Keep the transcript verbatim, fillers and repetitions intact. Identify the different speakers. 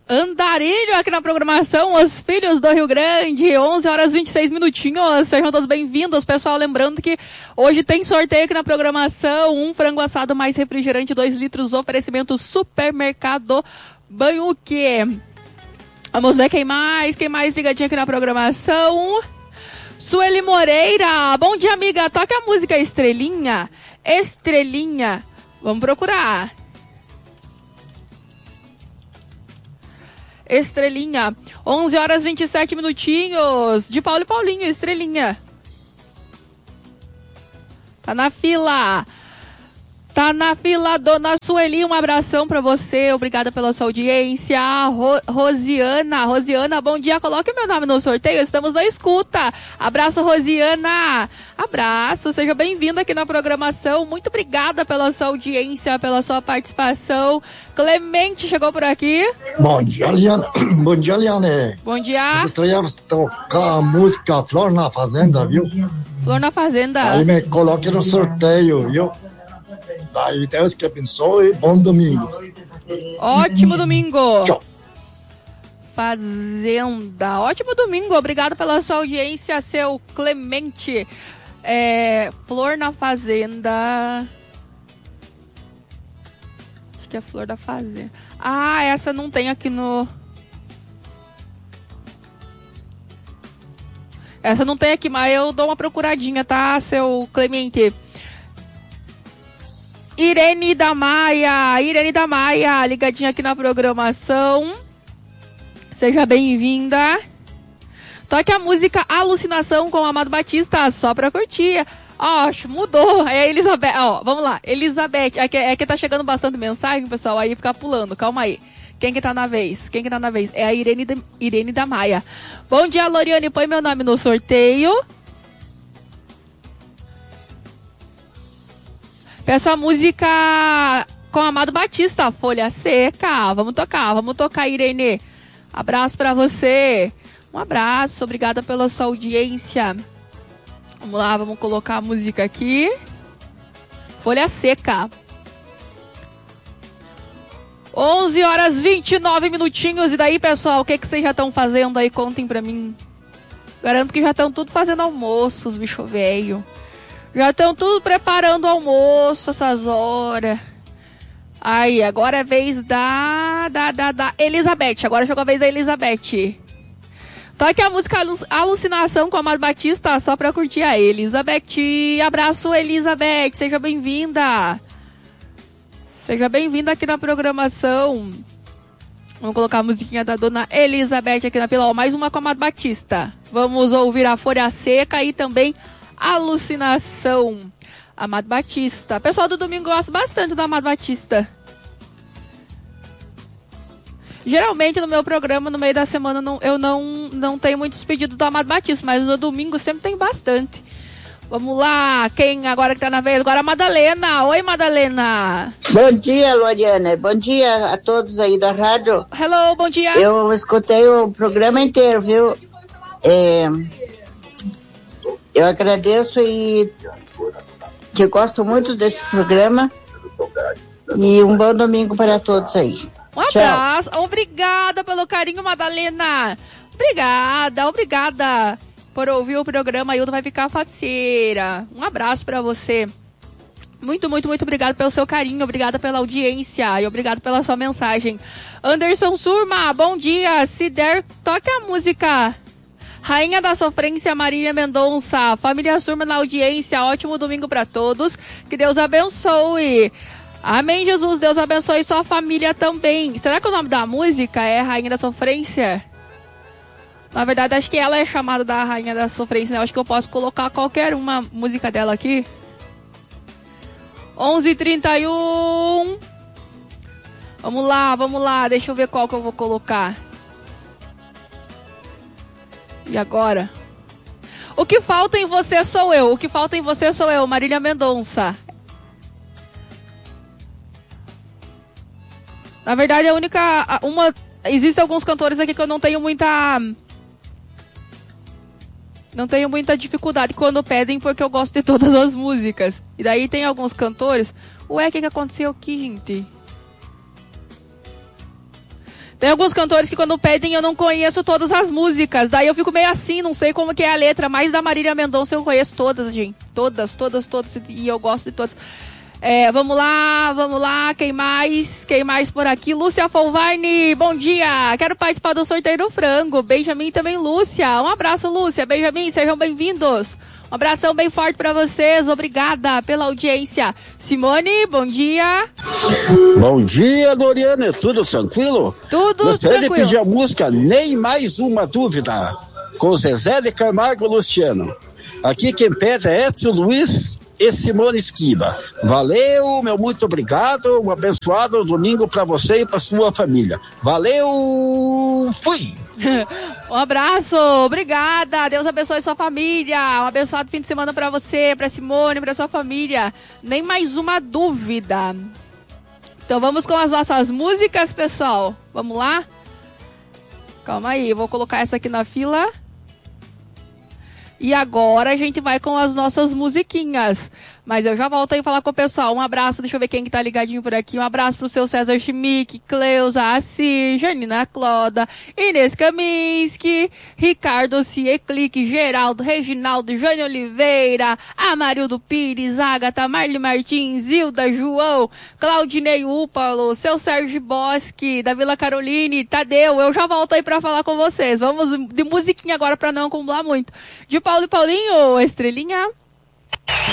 Speaker 1: Andarilho aqui na programação, os filhos do Rio Grande, onze horas e vinte e seis minutinhos, sejam todos bem-vindos, pessoal, lembrando que hoje tem sorteio aqui na programação, um frango assado mais refrigerante, dois litros, oferecimento Supermercado Banhuque. Vamos ver quem mais, quem mais ligadinho aqui na programação. Sueli Moreira, bom dia, amiga, toca a música Estrelinha, Estrelinha, vamos procurar. Estrelinha, onze horas e vinte e sete minutinhos, de Paulo e Paulinho, Estrelinha. Tá na fila. Tá na fila, dona Sueli, um abração pra você, obrigada pela sua audiência. Ro- Rosiana, Rosiana, bom dia, coloque meu nome no sorteio, estamos na escuta. Abraço, Rosiana. Abraço, seja bem-vinda aqui na programação, muito obrigada pela sua audiência, pela sua participação. Clemente chegou por aqui.
Speaker 2: Bom dia, Liana. Bom dia, Liana.
Speaker 1: Bom dia.
Speaker 2: Eu gostaria de tocar a música Flor na Fazenda, viu?
Speaker 1: Flor na Fazenda.
Speaker 2: Aí me coloque no sorteio, viu? Daí Deus que abençoe, bom domingo.
Speaker 1: Ótimo domingo.
Speaker 2: Tchau.
Speaker 1: Fazenda. Ótimo domingo, obrigado pela sua audiência, seu Clemente. É, Flor na Fazenda. Acho que é Flor da Fazenda. Ah, essa não tem aqui no... Essa não tem aqui, mas eu dou uma procuradinha, tá, seu Clemente? Irene da Maia, Irene da Maia, ligadinha aqui na programação. Seja bem-vinda. Toque a música Alucinação com o Amado Batista, só pra curtir. Ó, mudou, é a Elizabeth, ó, vamos lá, Elizabeth, é que, é que tá chegando bastante mensagem, pessoal, aí fica pulando, calma aí. Quem que tá na vez? Quem que tá na vez? É a Irene, de, Irene da Maia. Bom dia, Loriane, põe meu nome no sorteio. Peço a música com Amado Batista, Folha Seca. Vamos tocar, vamos tocar, Irene. Abraço pra você. Um abraço, obrigada pela sua audiência. Vamos lá, vamos colocar a música aqui. Folha Seca. onze horas e vinte e nove minutinhos. E daí, pessoal, o que, que vocês já estão fazendo aí? Contem pra mim. Garanto que já estão tudo fazendo almoço, os bichos velhos. Já estão tudo preparando o almoço essas horas. Aí, agora é vez da, da, da, da Elizabeth. Agora chegou a vez da Elizabeth. Toque a música Alucinação com a Amado Batista, só pra curtir a Elizabeth. Abraço, Elizabeth. Seja bem-vinda. Seja bem-vinda aqui na programação. Vamos colocar a musiquinha da dona Elizabeth aqui na fila. Ó, mais uma com a Amado Batista. Vamos ouvir a Folha Seca e também Alucinação. Amado Batista. O pessoal do domingo gosta bastante do Amado Batista. Geralmente no meu programa, no meio da semana, não, eu não, não tenho muitos pedidos do Amado Batista, mas no domingo sempre tem bastante. Vamos lá, quem agora que tá na vez? Agora a Madalena. Oi, Madalena.
Speaker 3: Bom dia, Loriane. Bom dia a todos aí da rádio.
Speaker 1: Hello, bom dia.
Speaker 3: Eu escutei o programa inteiro, viu? É, eu agradeço e que eu gosto muito desse programa. E um bom domingo para todos aí.
Speaker 1: Um abraço. Tchau. Obrigada pelo carinho, Madalena. Obrigada, obrigada por ouvir o programa. Ailton vai ficar faceira. Um abraço para você. Muito, muito, muito obrigado pelo seu carinho. Obrigada pela audiência e obrigado pela sua mensagem. Anderson Surma, bom dia. Se der, toque a música Rainha da Sofrência, Marília Mendonça. Família Surma na audiência. Ótimo domingo para todos. Que Deus abençoe. Amém, Jesus. Deus abençoe sua família também. Será que o nome da música é Rainha da Sofrência? Na verdade, acho que ela é chamada da Rainha da Sofrência, né? Eu acho que eu posso colocar qualquer uma música dela aqui. onze e trinta e um. Vamos lá, vamos lá. Deixa eu ver qual que eu vou colocar. E agora? O que falta em você sou eu. O que falta em você sou eu, Marília Mendonça. Na verdade, a única... uma existem alguns cantores aqui que eu não tenho muita... Não tenho muita dificuldade quando pedem, porque eu gosto de todas as músicas. E daí tem alguns cantores... Ué, o que, que aconteceu aqui, gente? Tem alguns cantores que quando pedem eu não conheço todas as músicas. Daí eu fico meio assim, não sei como que é a letra. Mas da Marília Mendonça eu conheço todas, gente. Todas, todas, todas. E eu gosto de todas. É, vamos lá, vamos lá. Quem mais? Quem mais por aqui? Lúcia Folvarni, bom dia. Quero participar do sorteio do frango. Benjamin também, Lúcia. Um abraço, Lúcia. Benjamin, sejam bem-vindos. Um abração bem forte pra vocês. Obrigada pela audiência. Simone, bom dia.
Speaker 4: Bom dia, Doriana. É tudo tranquilo?
Speaker 1: Tudo
Speaker 4: Gostaria
Speaker 1: tranquilo.
Speaker 4: de pedir a música Nem Mais Uma Dúvida, com Zezé de Camargo e Luciano. Aqui quem pede é Edson Luiz e Simone Esquiva. Valeu, meu muito obrigado. Um abençoado domingo pra você e pra sua família. Valeu, fui!
Speaker 1: Um abraço, obrigada. Deus abençoe sua família. Um abençoado fim de semana pra você, pra Simone, pra sua família. Nem mais uma dúvida. Então vamos com as nossas músicas, pessoal. Vamos lá? Calma aí, eu vou colocar essa aqui na fila. E agora a gente vai com as nossas musiquinhas. Mas eu já volto aí falar com o pessoal. Um abraço, deixa eu ver quem que tá ligadinho por aqui. Um abraço pro seu César Schmick, Cleusa, Assi, Janina Cloda, Inês Kaminski, Ricardo Cieclic, Geraldo, Reginaldo, Jânio Oliveira, Amarildo Pires, Agatha, Marli Martins, Zilda, João, Claudinei Úpalo, seu Sérgio Bosque, da Vila Caroline, Tadeu. Eu já volto aí pra falar com vocês. Vamos de musiquinha agora pra não acumular muito. De Paulo e Paulinho, Estrelinha.